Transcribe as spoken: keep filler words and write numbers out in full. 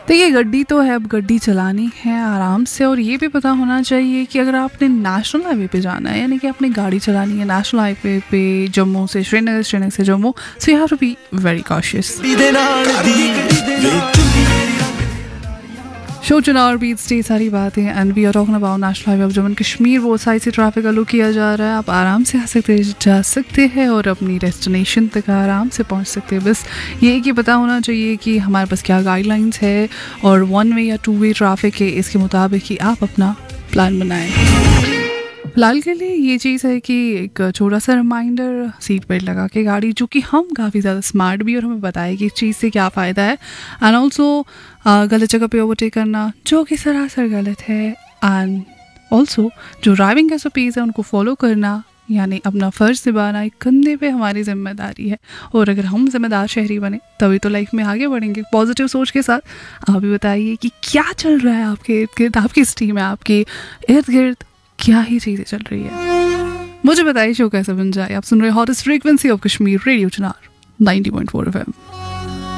देखिए गड्डी तो है, अब गड्डी चलानी है आराम से, और ये भी पता होना चाहिए कि अगर आपने नेशनल हाईवे पे जाना है, यानी कि आपने गाड़ी चलानी है नेशनल हाईवे पे जम्मू से श्रीनगर, श्रीनगर से Jammu, so you have to be very cautious. Show चुनाव बीच स्टे सारी बातें and we are talking about national highway of Jammu and Kashmir. वो साइड से ट्रैफिक अलो किया जा रहा है, आप आराम से आ सकते जा सकते हैं और अपनी डेस्टिनेशन तक आराम से पहुंच सकते हैं। बस ये कि पता होना चाहिए कि हमारे पास क्या गाइडलाइंस है और वन वे या टू वे ट्रैफिक है, इसके मुताबिक ही आप अपना प्लान बनाएं। फिलहाल के लिए ये चीज़ है कि एक छोटा सा रिमाइंडर, सीट बेल्ट लगा के गाड़ी, जो कि हम काफ़ी ज़्यादा स्मार्ट भी और हमें बताए कि इस चीज़ से क्या फ़ायदा है, एंड ऑल्सो गलत जगह पे ओवरटेक करना जो कि सरासर गलत है, एंड ऑल्सो जो ड्राइविंग एस ओ पीज़ है उनको फॉलो करना, यानी अपना फ़र्ज निभाना एक कंधे पे हमारी जिम्मेदारी है। और अगर हम जिम्मेदार शहरी बने तभी तो लाइफ में आगे बढ़ेंगे पॉजिटिव सोच के साथ। आप भी बताइए कि क्या चल रहा है आपके इर्द गिर्द, आपकी स्ट्रीम में, आपके इर्द गिर्द क्या ही चीज़ें चल रही है। मुझे बताइए शो कैसे बन जाए। आप सुन रहे hottest frequency of Kashmir, radio Chinar ninety point four F M.